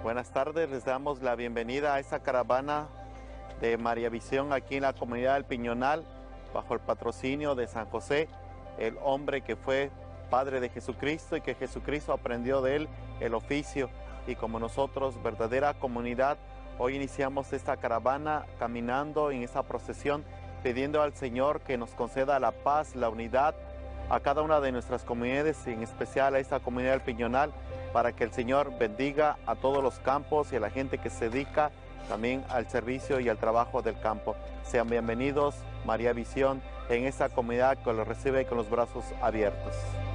Buenas tardes, les damos la bienvenida a esta caravana de María Visión aquí en la comunidad del Piñonal, bajo el patrocinio de San José, el hombre que fue padre de Jesucristo y que Jesucristo aprendió de él el oficio. Y como nosotros, verdadera comunidad, hoy iniciamos esta caravana caminando en esta procesión, pidiendo al Señor que nos conceda la paz, la unidad a cada una de nuestras comunidades, y en especial a esta comunidad del Piñonal, para que el Señor bendiga a todos los campos y a la gente que se dedica también al servicio y al trabajo del campo. Sean bienvenidos, María Visión, en esta comunidad que los recibe con los brazos abiertos.